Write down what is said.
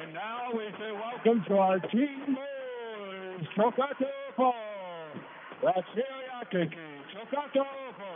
And now we say welcome to our team boys, Chocato Falls. That's Siriakiki, Chocato Falls.